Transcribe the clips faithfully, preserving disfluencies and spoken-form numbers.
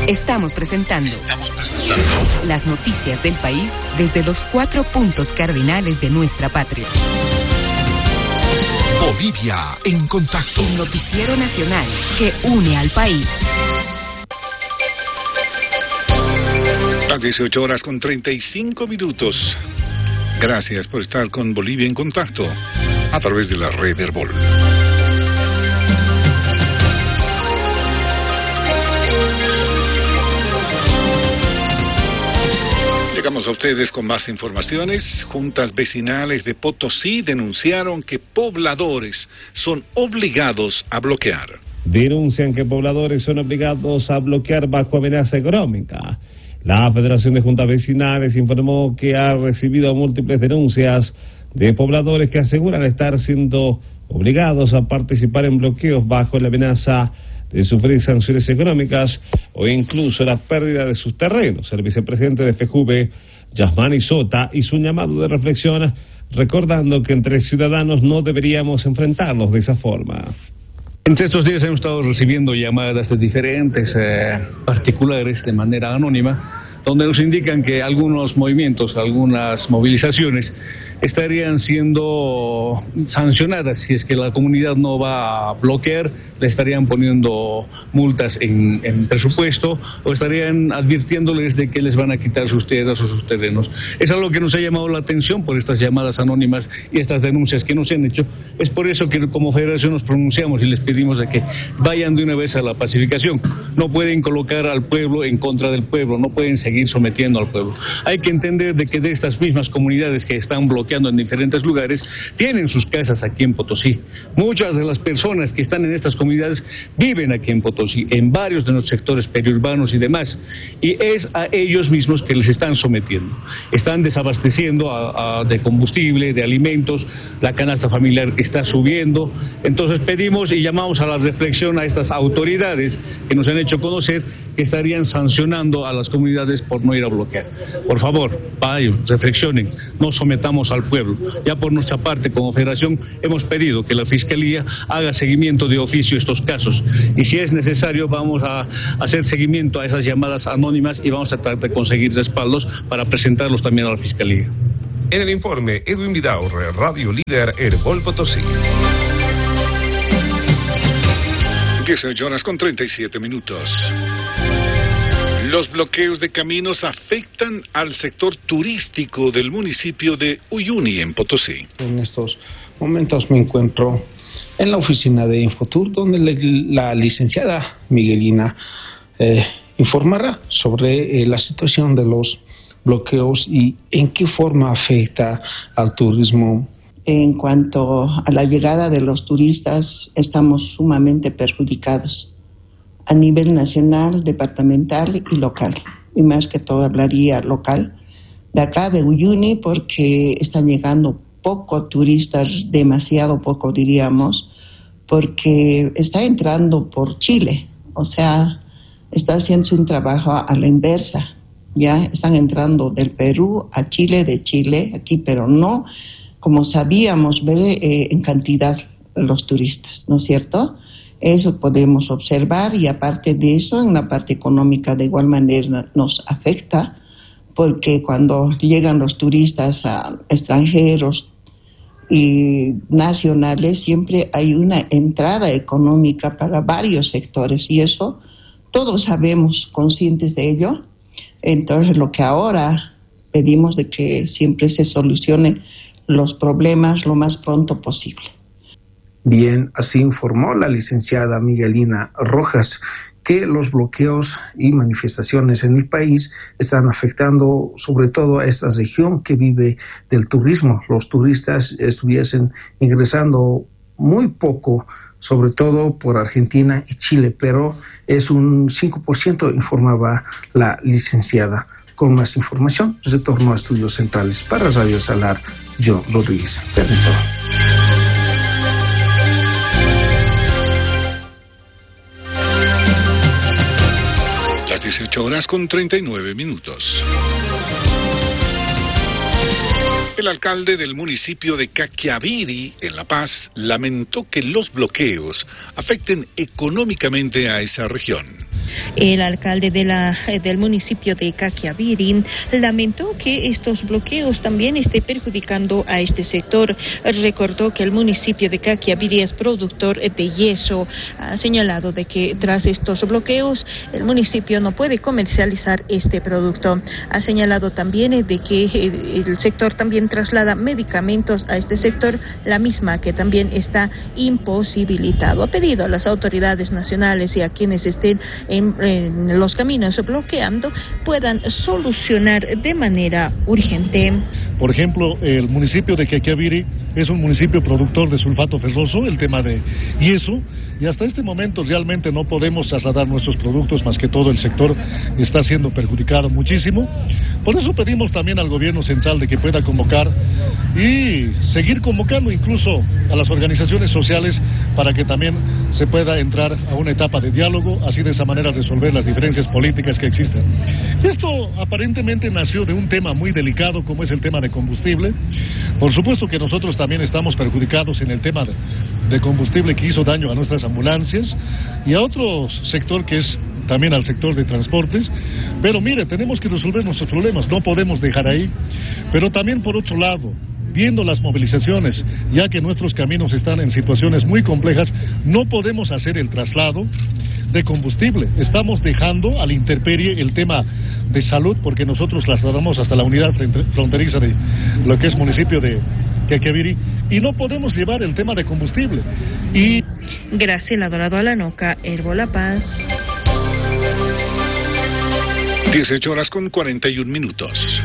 Estamos presentando, Estamos presentando las noticias del país desde los cuatro puntos cardinales de nuestra patria. Bolivia en contacto. El noticiero nacional que une al país. Las dieciocho horas con treinta y cinco minutos. Gracias por estar con Bolivia en contacto a través de la red Herbol. Llegamos a ustedes con más informaciones. Juntas vecinales de Potosí denunciaron que pobladores son obligados a bloquear. Denuncian que pobladores son obligados a bloquear bajo amenaza económica. La Federación de Juntas Vecinales informó que ha recibido múltiples denuncias de pobladores que aseguran estar siendo obligados a participar en bloqueos bajo la amenaza de sufrir sanciones económicas o incluso la pérdida de sus terrenos. El vicepresidente de FEJUVE, Yasmani Sota, hizo un llamado de reflexión recordando que entre ciudadanos no deberíamos enfrentarlos de esa forma. Entre estos días hemos estado recibiendo llamadas de diferentes eh, particulares de manera anónima, donde nos indican que algunos movimientos, algunas movilizaciones estarían siendo sancionadas. Si es que la comunidad no va a bloquear, le estarían poniendo multas en, en presupuesto o estarían advirtiéndoles de que les van a quitar sus tierras o sus terrenos. Es algo que nos ha llamado la atención por estas llamadas anónimas y estas denuncias que nos han hecho. Es por eso que como federación nos pronunciamos y les pedimos de que vayan de una vez a la pacificación. No pueden colocar al pueblo en contra del pueblo, no pueden seguir sometiendo al pueblo. Hay que entender de que de estas mismas comunidades que están bloqueando en diferentes lugares, tienen sus casas aquí en Potosí. Muchas de las personas que están en estas comunidades viven aquí en Potosí, en varios de los sectores periurbanos y demás, y es a ellos mismos que les están sometiendo. Están desabasteciendo a, a, de combustible, de alimentos, la canasta familiar está subiendo. Entonces pedimos y llamamos a la reflexión a estas autoridades que nos han hecho conocer que estarían sancionando a las comunidades por no ir a bloquear. Por favor, vayan, reflexionen, no sometamos al pueblo. Ya por nuestra parte, como federación, hemos pedido que la Fiscalía haga seguimiento de oficio a estos casos. Y si es necesario, vamos a hacer seguimiento a esas llamadas anónimas y vamos a tratar de conseguir respaldos para presentarlos también a la Fiscalía. En el informe, Edwin Vidaurre, Radio Líder Herbol Potosí. dieciocho horas con treinta y siete minutos. Los bloqueos de caminos afectan al sector turístico del municipio de Uyuni, en Potosí. En estos momentos me encuentro en la oficina de Infotur, donde la licenciada Miguelina eh, informará sobre eh, la situación de los bloqueos y en qué forma afecta al turismo. En cuanto a la llegada de los turistas, estamos sumamente perjudicados a nivel nacional, departamental y local. Y más que todo hablaría local, de acá de Uyuni, porque están llegando poco turistas, demasiado poco diríamos, porque está entrando por Chile, o sea, está haciendo un trabajo a la inversa, ya están entrando del Perú a Chile, de Chile aquí, pero no como sabíamos ver eh, en cantidad los turistas, ¿no es cierto? Eso podemos observar y aparte de eso, en la parte económica de igual manera nos afecta, porque cuando llegan los turistas a extranjeros y nacionales, siempre hay una entrada económica para varios sectores y eso todos sabemos, conscientes de ello. Entonces lo que ahora pedimos de que siempre se solucionen los problemas lo más pronto posible. Bien, así informó la licenciada Miguelina Rojas que los bloqueos y manifestaciones en el país están afectando sobre todo a esta región que vive del turismo. Los turistas estuviesen ingresando muy poco, sobre todo por Argentina y Chile, pero es un cinco por ciento, informaba la licenciada. Con más información, retorno a Estudios Centrales para Radio Salar, yo, Rodríguez. Permiso. Las dieciocho horas con treinta y nueve minutos. El alcalde del municipio de Caquiaviri, en La Paz, lamentó que los bloqueos afecten económicamente a esa región. El alcalde de la, del municipio de Caquiaviri lamentó que estos bloqueos también estén perjudicando a este sector. Recordó que el municipio de Caquiaviri es productor de yeso. Ha señalado de que tras estos bloqueos el municipio no puede comercializar este producto. Ha señalado también de que el sector también traslada medicamentos a este sector, la misma que también está imposibilitado. Ha pedido a las autoridades nacionales y a quienes estén en, en los caminos bloqueando puedan solucionar de manera urgente. Por ejemplo, el municipio de Caquiaviri es un municipio productor de sulfato ferroso, el tema de yeso, y hasta este momento realmente no podemos trasladar nuestros productos, más que todo el sector está siendo perjudicado muchísimo. Por eso pedimos también al gobierno central de que pueda convocar y seguir convocando incluso a las organizaciones sociales para que también se pueda entrar a una etapa de diálogo, así de esa manera resolver las diferencias políticas que existen. Y esto aparentemente nació de un tema muy delicado como es el tema de combustible. Por supuesto que nosotros también estamos perjudicados en el tema de, de combustible que hizo daño a nuestras ambulancias y a otro sector que es también al sector de transportes, pero mire, tenemos que resolver nuestros problemas, no podemos dejar ahí, pero también por otro lado, viendo las movilizaciones, ya que nuestros caminos están en situaciones muy complejas, no podemos hacer el traslado de combustible, estamos dejando a la intemperie el tema de salud, porque nosotros trasladamos hasta la unidad fronteriza de lo que es municipio de Caquiaviri, y no podemos llevar el tema de combustible. Y Graciela Dorado Alanoca, Herbo La Paz. dieciocho horas con cuarenta y un minutos.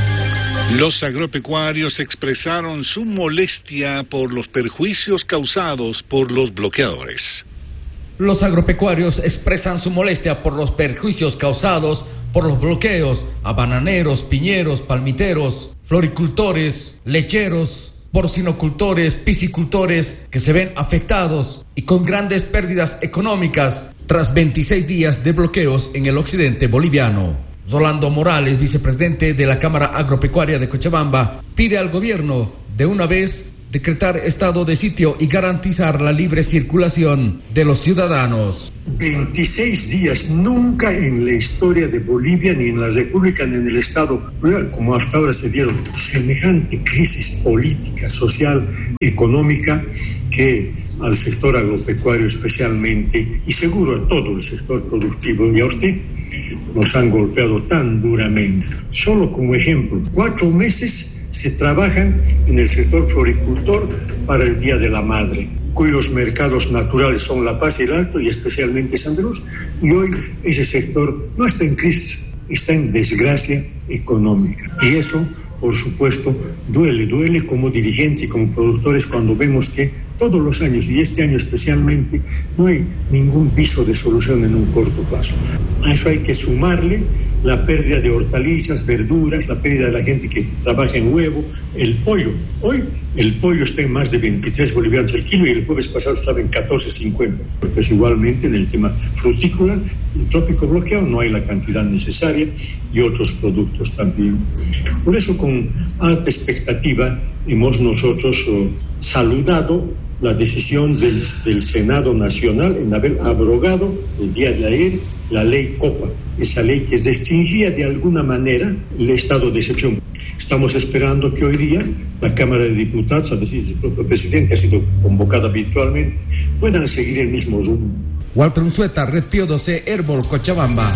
Los agropecuarios expresaron su molestia por los perjuicios causados por los bloqueadores. Los agropecuarios expresan su molestia por los perjuicios causados por los bloqueos a bananeros, piñeros, palmiteros, floricultores, lecheros, porcinocultores, piscicultores que se ven afectados y con grandes pérdidas económicas tras veintiséis días de bloqueos en el occidente boliviano. Rolando Morales, vicepresidente de la Cámara Agropecuaria de Cochabamba, pide al gobierno de una vez decretar estado de sitio y garantizar la libre circulación de los ciudadanos. veintiséis días, nunca en la historia de Bolivia, ni en la República, ni en el Estado, como hasta ahora se dieron semejante crisis política, social, económica, que al sector agropecuario especialmente, y seguro a todo el sector productivo y a usted, nos han golpeado tan duramente. Solo como ejemplo, cuatro meses se trabajan en el sector floricultor para el Día de la Madre, cuyos mercados naturales son La Paz y el Alto, y especialmente San Andrés, y hoy ese sector no está en crisis, está en desgracia económica. Y eso, por supuesto, duele, duele como dirigentes y como productores cuando vemos que todos los años, y este año especialmente, no hay ningún viso de solución en un corto plazo. A eso hay que sumarle la pérdida de hortalizas, verduras, la pérdida de la gente que trabaja en huevo, el pollo. Hoy el pollo está en más de veintitrés bolivianos el kilo y el jueves pasado estaba en catorce cincuenta. Pues igualmente en el tema frutícola, el trópico bloqueado, no hay la cantidad necesaria y otros productos también. Por eso con alta expectativa hemos nosotros oh, saludado la decisión del, del Senado Nacional en haber abrogado el día de ayer la ley COPA, esa ley que restringía de alguna manera el estado de excepción. Estamos esperando que hoy día la Cámara de Diputados, a decir el propio presidente, ha sido convocada virtualmente, puedan seguir el mismo rumbo. Walter Unzueta, Red Pío doce, Herbol, Cochabamba.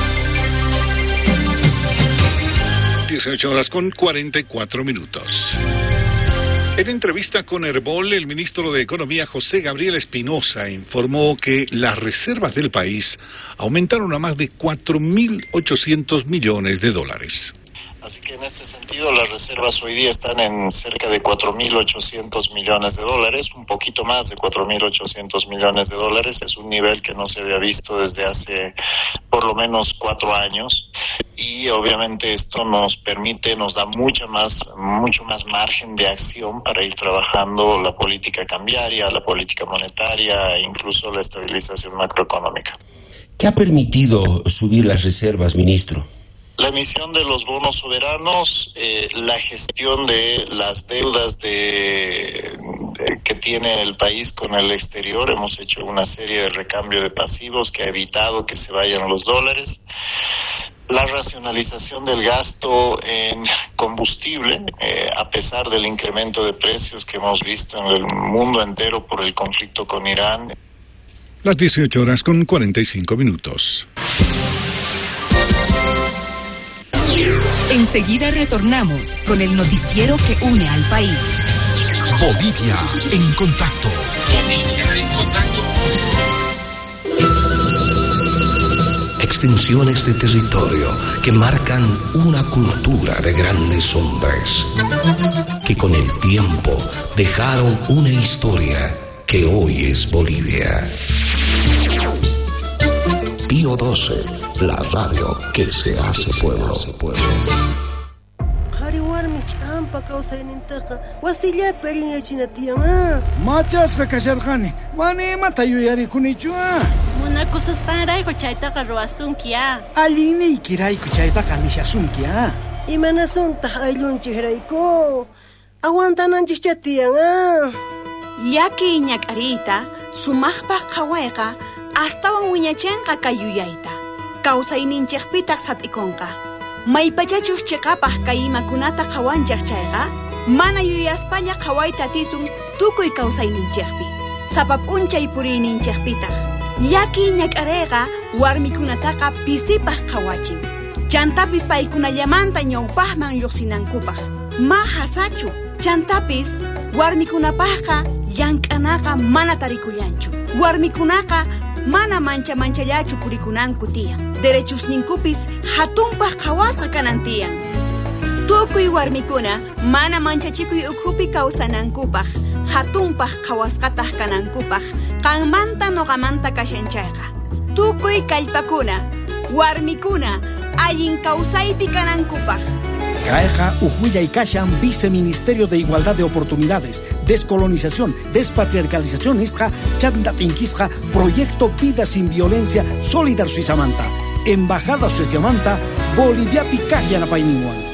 dieciocho horas con cuarenta y cuatro minutos. En entrevista con Herbol, el ministro de Economía José Gabriel Espinosa informó que las reservas del país aumentaron a más de cuatro mil ochocientos millones de dólares. Así que en este sentido las reservas hoy día están en cerca de cuatro mil ochocientos millones de dólares, un poquito más de cuatro mil ochocientos millones de dólares. Es un nivel que no se había visto desde hace por lo menos cuatro años y obviamente esto nos permite, nos da mucha más, mucho más margen de acción para ir trabajando la política cambiaria, la política monetaria e incluso la estabilización macroeconómica. ¿Qué ha permitido subir las reservas, ministro? La emisión de los bonos soberanos, eh, la gestión de las deudas de, de que tiene el país con el exterior, hemos hecho una serie de recambio de pasivos que ha evitado que se vayan los dólares. La racionalización del gasto en combustible, eh, a pesar del incremento de precios que hemos visto en el mundo entero por el conflicto con Irán. Las dieciocho horas con cuarenta y cinco minutos. Enseguida retornamos con el noticiero que une al país. Bolivia en contacto. Bolivia en contacto. Extensiones de territorio que marcan una cultura de grandes hombres, que con el tiempo dejaron una historia que hoy es Bolivia. Pío doce, la radio que se hace pueblo. Machas kakasharqani, manimata yuyarikunichua. Muna cosas panrayko chaytaqa ruwasunkiya. Allinikirayku chaytaqa nishasunkiya. Imanasuntaq ayllunchikrayku. Aguantananchikcha tiyan. Llaki ñak'ariyta sumaqpaq qhawayqa astawan wiñachanqa kay yuyayta. Kawsayninchikpitaq sat'ikunqa. Maypachachus chiqapaq kay imakunata qhawanchik chayqa mana yuyaspalla qhawayta tisun tukuy kawsayninchikpi. Sapap p'unchay puriyninchikpitaq. Llaki ñak'arayqa warmikunataqa pisipaq qhawachin. Chantapis paykunallamanta ñawpaqman lluqsinankupaq. Ma hasachu, chantapis warmikunapaqqa llank'anaqa mana tarikullanchu. Warmikunaqa mana mancha manchallachu purikunanku tiyan. Derechusninkupis hatunpaq qhawasqa kanan tiyan. Tukuy warmikuna mana manchachikuy ukhupi kawsanankupaq hatunpaq qhawasqataq kanankupaq qanmanta noqamanta kashanchayqa. Tukuy kallpakuna warmikuna allin kawsaypi kanankupaq. Caeja Ujuya y Kashan, Viceministerio de Igualdad de Oportunidades, Descolonización, Despatriarcalización, Istra, Chandatinquistra, Proyecto Vida Sin Violencia, Solidar Suizamanta, Embajada Suizamanta, Bolivia Picaja Napainiwan.